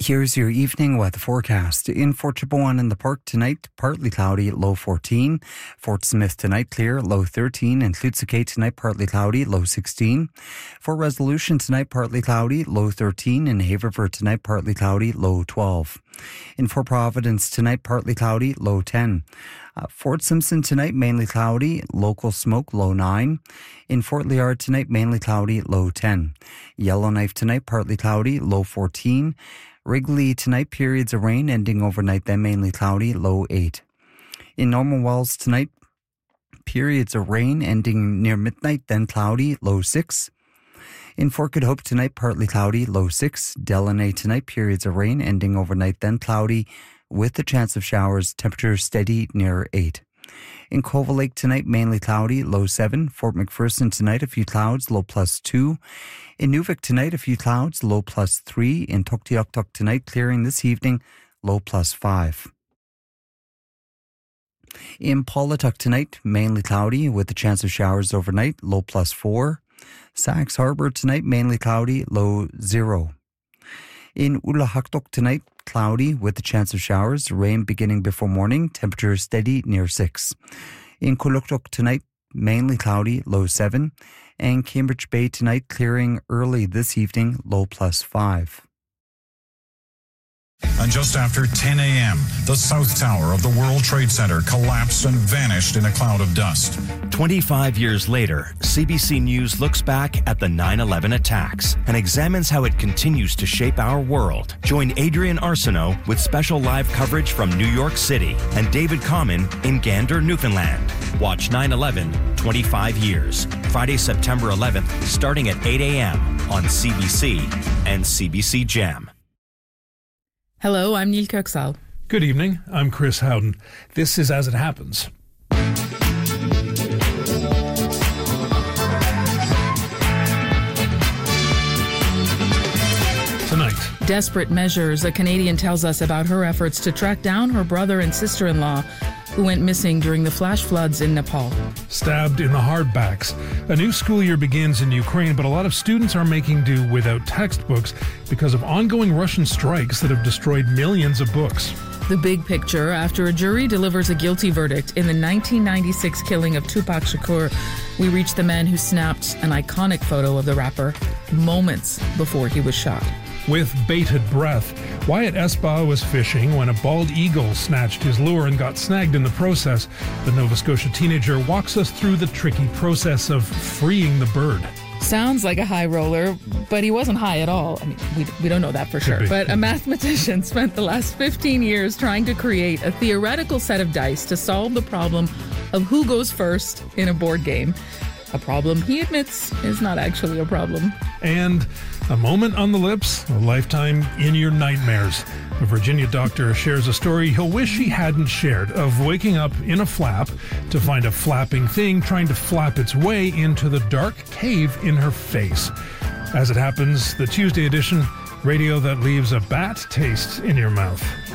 Here's your evening weather forecast. In Fort Chipewyan in the Park tonight, partly cloudy, low 14. Fort Smith tonight, clear, low 13. In Tlutsuke tonight, partly cloudy, low 16. Fort Resolution tonight, partly cloudy, low 13. In Haverford tonight, partly cloudy, low 12. In Fort Providence tonight, partly cloudy, low 10. Fort Simpson tonight, mainly cloudy, local smoke, low 9. In Fort Liard tonight, mainly cloudy, low 10. Yellowknife tonight, partly cloudy, low 14. Wrigley tonight, periods of rain, ending overnight, then mainly cloudy, low 8. In Norman Wells tonight, periods of rain, ending near midnight, then cloudy, low 6. In Fort Good Hope tonight, partly cloudy, low 6. Delaney tonight, periods of rain, ending overnight, then cloudy, with a chance of showers, temperature steady near 8. In Cova Lake tonight, mainly cloudy, low 7. Fort McPherson tonight, a few clouds, low +2. In Nuvik tonight, a few clouds, low +3. In Tuktoyaktuk tonight, clearing this evening, low +5. In Paulatuk tonight, mainly cloudy, with a chance of showers overnight, low +4. Sax Harbor tonight, mainly cloudy, low 0. In Ulahaktuk tonight, cloudy with a chance of showers, rain beginning before morning, temperature steady near 6. In Kuluktuk tonight, mainly cloudy, low 7. And Cambridge Bay tonight, clearing early this evening, low +5. And just after 10 a.m., the South Tower of the World Trade Center collapsed and vanished in a cloud of dust. 25 years later, CBC News looks back at the 9/11 attacks and examines how it continues to shape our world. Join Adrian Arsenault with special live coverage from New York City and David Common in Gander, Newfoundland. Watch 9/11, 25 years. Friday, September 11th, starting at 8 a.m. on CBC and CBC Gem. Hello, I'm Neil Kirksall. Good evening, I'm Chris Howden. This is As It Happens. Tonight. Desperate measures. A Canadian tells us about her efforts to track down her brother and sister-in-law who went missing during the flash floods in Nepal. Stabbed in the hardbacks. A new school year begins in Ukraine, but a lot of students are making do without textbooks because of ongoing Russian strikes that have destroyed millions of books. The big picture after a jury delivers a guilty verdict in the 1996 killing of Tupac Shakur. We reach the man who snapped an iconic photo of the rapper moments before he was shot. With bated breath, Wyatt Esbaugh was fishing when a bald eagle snatched his lure and got snagged in the process. The Nova Scotia teenager walks us through the tricky process of freeing the bird. Sounds like a high roller, but he wasn't high at all. I mean, we don't know that for sure. But a mathematician spent the last 15 years trying to create a theoretical set of dice to solve the problem of who goes first in a board game. A problem he admits is not actually a problem. And a moment on the lips, a lifetime in your nightmares. A Virginia doctor shares a story he'll wish he hadn't shared of waking up in a flap to find a flapping thing trying to flap its way into the dark cave in her face. As it happens, the Tuesday edition, radio that leaves a bat taste in your mouth.